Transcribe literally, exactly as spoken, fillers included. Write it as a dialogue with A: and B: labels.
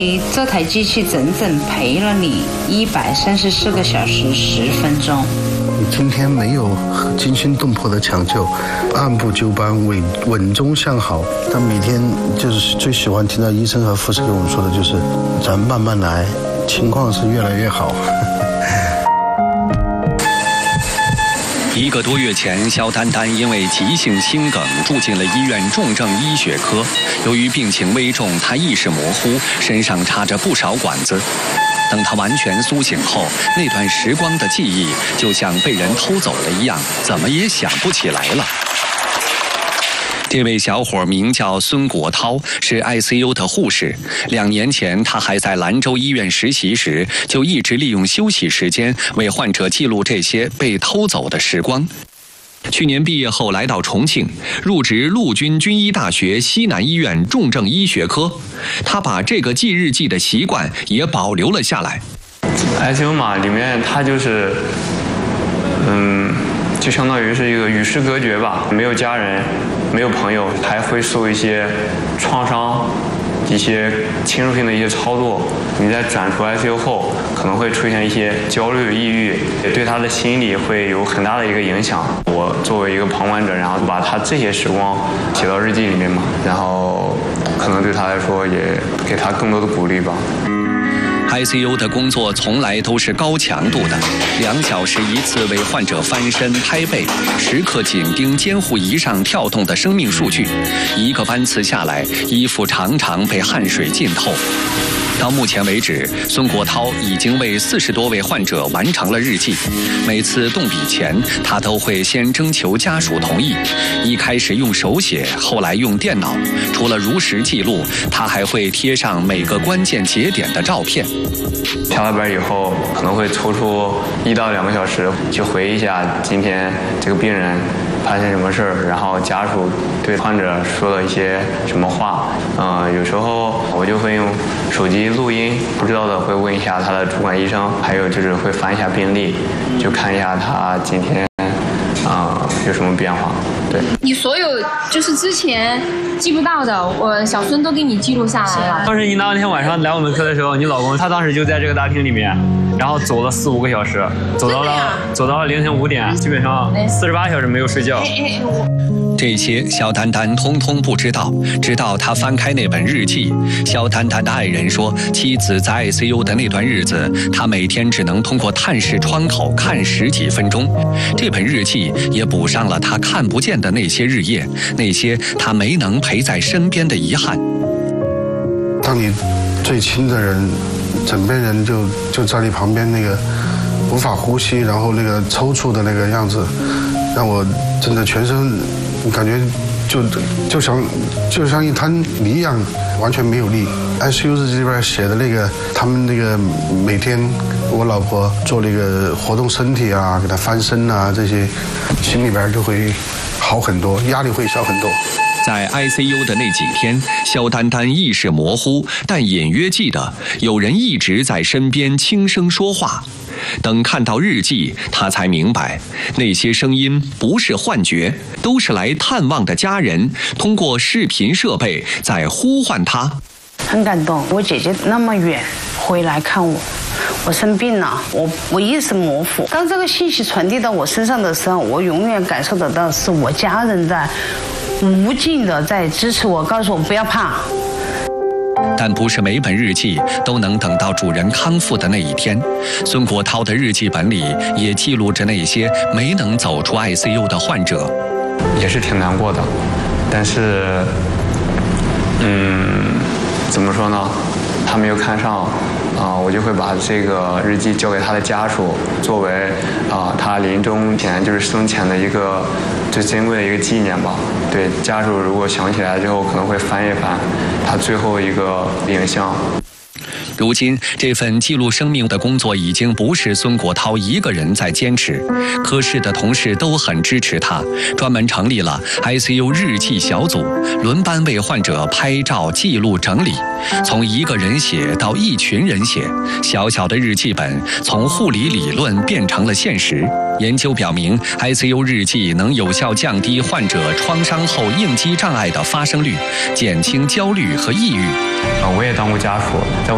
A: 这台机器整整陪了你一百三十四个小时十分钟。
B: 今天没有惊心动魄的抢救，按部就班，稳稳中向好。但每天就是最喜欢听到医生和护士跟我们说的就是，咱慢慢来，情况是越来越好。
C: 一个多月前，肖丹丹因为急性心梗住进了医院重症医学科。由于病情危重，她意识模糊，身上插着不少管子。等她完全苏醒后，那段时光的记忆就像被人偷走了一样，怎么也想不起来了。这位小伙名叫孙国涛，是 I C U 的护士。两年前，他还在兰州医院实习时，就一直利用休息时间为患者记录这些被偷走的时光。去年毕业后来到重庆，入职陆军军医大学西南医院重症医学科。他把这个记日记的习惯也保留了下来。
D: I C U 嘛，里面它就是，嗯，就相当于是一个与世隔绝吧，没有家人，没有朋友，还会受一些创伤，一些侵入性的一些操作。你在转出 I C U 后，可能会出现一些焦虑、抑郁，也对他的心理会有很大的一个影响。我作为一个旁观者，然后把他这些时光写到日记里面嘛，然后可能对他来说也给他更多的鼓励吧。
C: I C U 的工作从来都是高强度的，两小时一次为患者翻身拍背，时刻紧盯监护仪上跳动的生命数据。一个班次下来，衣服常常被汗水浸透。到目前为止，孙国涛已经为四十多位患者完成了日记。每次动笔前，他都会先征求家属同意。一开始用手写，后来用电脑。除了如实记录，他还会贴上每个关键节点的照片。
D: 下了班以后，可能会抽出一到两个小时去回忆一下今天这个病人发生什么事儿，然后家属对患者说了一些什么话。嗯、呃，有时候我就会用手机录音，不知道的会问一下他的主管医生，还有就是会翻一下病历，就看一下他今天啊、呃、有什么变化。对，
E: 你所有就是之前记不到的，我小孙都给你记录下来了。
D: 当时你那天晚上来我们科的时候，你老公他当时就在这个大厅里面，然后走了四五个小时，走到了走到了凌晨五点，基本上四十八小时没有睡觉。
C: 这些肖丹丹通通不知道，直到他翻开那本日记。肖丹丹的爱人说，妻子在 I C U 的那段日子，他每天只能通过探视窗口看十几分钟。这本日记也补上了他看不见的那些日夜，那些他没能陪在身边的遗憾。
B: 当你最亲的人，枕边人就就在你旁边，那个无法呼吸，然后那个抽搐的那个样子，让我真的全身感觉就就像就像一滩泥一样，完全没有力。I C U 日记里边写的那个，他们那个每天我老婆做那个活动身体啊，给她翻身啊，这些心里边就会好很多，压力会小很多。
C: 在 I C U 的那几天，肖丹丹意识模糊，但隐约记得有人一直在身边轻声说话。等看到日记，他才明白，那些声音不是幻觉，都是来探望的家人通过视频设备在呼唤他。
A: 很感动，我姐姐那么远回来看我，我生病了，我我意识模糊。当这个信息传递到我身上的时候，我永远感受得到是我家人在无尽的在支持我，告诉我不要怕。
C: 但不是每本日记都能等到主人康复的那一天。孙国涛的日记本里也记录着那些没能走出 I C U 的患者，
D: 也是挺难过的。但是，嗯，怎么说呢？他没有看上。啊、呃，我就会把这个日记交给他的家属，作为啊、呃、他临终前就是生前的一个最珍贵的一个纪念吧。对家属如果想起来之后，可能会翻一翻他最后一个影像。
C: 如今，这份记录生命的工作已经不是孙国涛一个人在坚持，科室的同事都很支持他，专门成立了 I C U 日记小组，轮班为患者拍照、记录、整理。从一个人写到一群人写，小小的日记本从护理理论变成了现实。研究表明 ，I C U 日记能有效降低患者创伤后应激障碍的发生率，减轻焦虑和抑郁。
D: 啊，我也当过家属，在我